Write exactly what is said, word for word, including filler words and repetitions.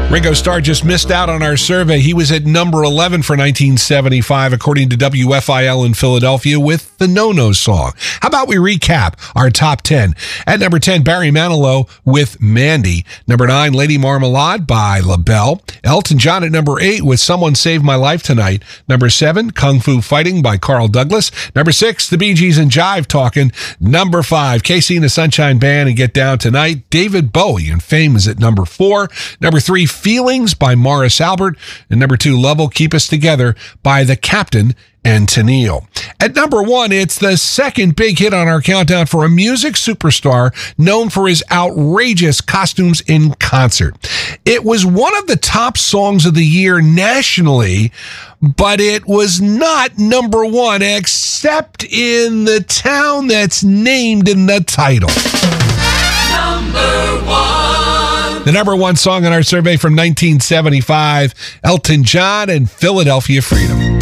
Ringo Starr just missed out on our survey. He was at number eleven for nineteen seventy-five, according to W F I L in Philadelphia, with the No No song. How about we recap our top ten? At number ten, Barry Manilow with Mandy. Number nine, Lady Marmalade by LaBelle. Elton John at number eight with Someone Saved My Life Tonight. Number seven, Kung Fu Fighting by Carl Douglas. Number six, The Bee Gees and Jive Talkin'. Number five, Casey and the Sunshine Band and Get Down Tonight. David Bowie and Fame is at number four. Number three, Feelings by Morris Albert. And number two, Love Will Keep Us Together by The Captain and Tennille. At number one, it's the second big hit on our countdown for a music superstar known for his outrageous costumes in concert. It was one of the top songs of the year nationally, but it was not number one except in the town that's named in the title. Number one. The number one song in our survey from nineteen seventy-five, Elton John and Philadelphia Freedom.